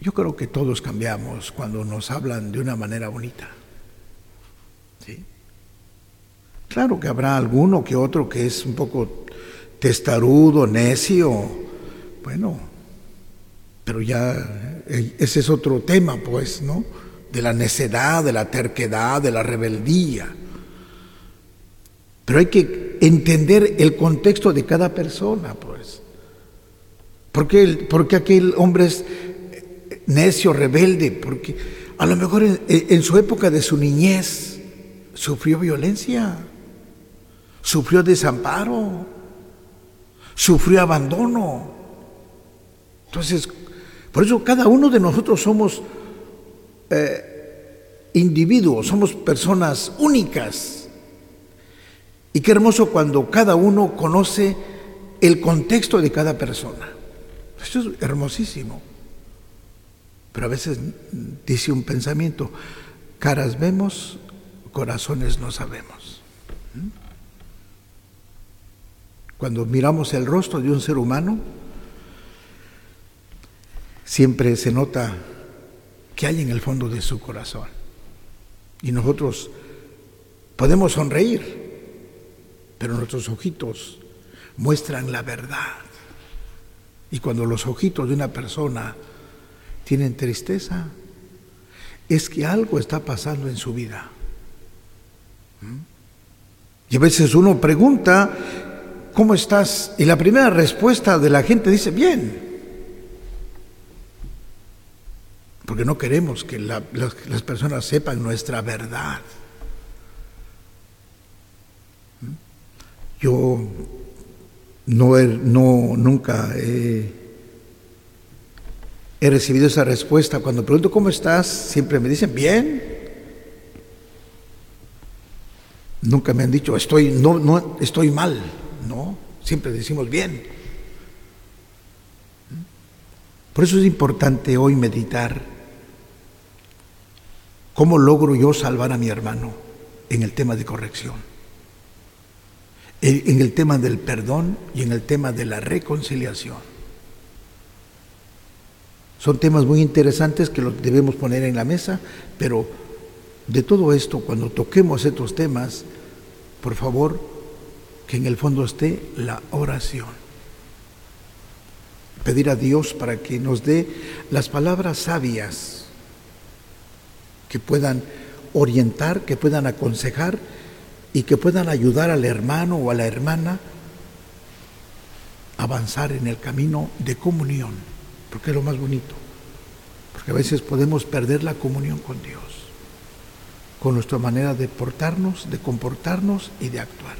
Yo creo que todos cambiamos cuando nos hablan de una manera bonita. ¿Sí? Claro que habrá alguno que otro que es un poco testarudo, necio, bueno, pero ya ese es otro tema, pues, ¿no? De la necedad, de la terquedad, de la rebeldía. Pero hay que entender el contexto de cada persona, pues. ¿Por qué aquel hombre es necio, rebelde? Porque a lo mejor en su época de su niñez sufrió violencia, sufrió desamparo, sufrió abandono. Entonces, por eso cada uno de nosotros somos individuos, somos personas únicas. Y qué hermoso cuando cada uno conoce el contexto de cada persona. Esto es hermosísimo. Pero a veces dice un pensamiento: caras vemos, corazones no sabemos. Cuando miramos el rostro de un ser humano, siempre se nota qué hay en el fondo de su corazón. Y nosotros podemos sonreír, pero nuestros ojitos muestran la verdad. Y cuando los ojitos de una persona tienen tristeza, es que algo está pasando en su vida. Y a veces uno pregunta: ¿cómo estás? Y la primera respuesta de la gente dice: bien. Porque no queremos que las personas sepan nuestra verdad. Yo nunca he recibido esa respuesta. Cuando pregunto ¿cómo estás?, siempre me dicen bien. Nunca me han dicho estoy mal. No, siempre decimos bien. Por eso es importante hoy meditar cómo logro yo salvar a mi hermano en el tema de corrección, en el tema del perdón y en el tema de la reconciliación. Son temas muy interesantes que los debemos poner en la mesa, pero de todo esto, cuando toquemos estos temas, por favor, que en el fondo esté la oración. Pedir a Dios para que nos dé las palabras sabias que puedan orientar, que puedan aconsejar y que puedan ayudar al hermano o a la hermana a avanzar en el camino de comunión, porque es lo más bonito. Porque a veces podemos perder la comunión con Dios, con nuestra manera de portarnos, de comportarnos y de actuar.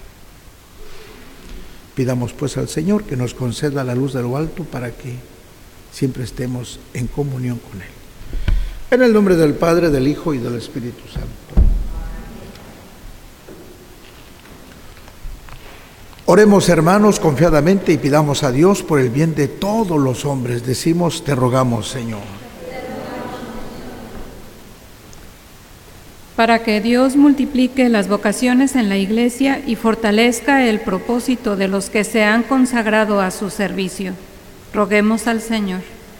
Pidamos pues al Señor que nos conceda la luz de lo alto para que siempre estemos en comunión con Él. En el nombre del Padre, del Hijo y del Espíritu Santo. Oremos, hermanos, confiadamente y pidamos a Dios por el bien de todos los hombres. Decimos: te rogamos, Señor. Para que Dios multiplique las vocaciones en la Iglesia y fortalezca el propósito de los que se han consagrado a su servicio. Roguemos al Señor.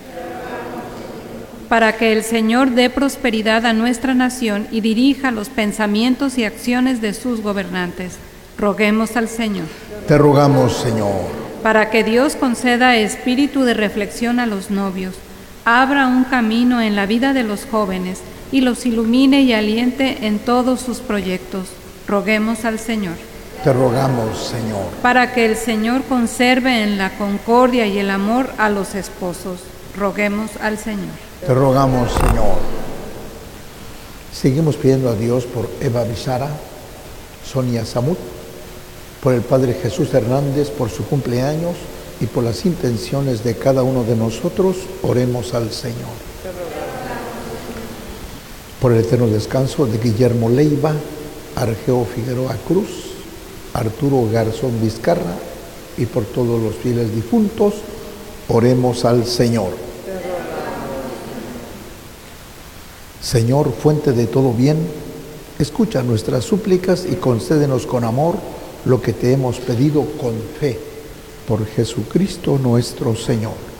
Para que el Señor dé prosperidad a nuestra nación y dirija los pensamientos y acciones de sus gobernantes. Roguemos al Señor. Te rogamos, Señor. Para que Dios conceda espíritu de reflexión a los novios, abra un camino en la vida de los jóvenes y los ilumine y aliente en todos sus proyectos. Roguemos al Señor. Te rogamos, Señor. Para que el Señor conserve en la concordia y el amor a los esposos. Roguemos al Señor. Te rogamos, Señor. Seguimos pidiendo a Dios por Eva Bizara, Sonia Samut, por el Padre Jesús Hernández, por su cumpleaños y por las intenciones de cada uno de nosotros. Oremos al Señor. Por el eterno descanso de Guillermo Leiva, Argeo Figueroa Cruz, Arturo Garzón Vizcarra y por todos los fieles difuntos, oremos al Señor. Señor, fuente de todo bien, escucha nuestras súplicas y concédenos con amor lo que te hemos pedido con fe. Por Jesucristo nuestro Señor.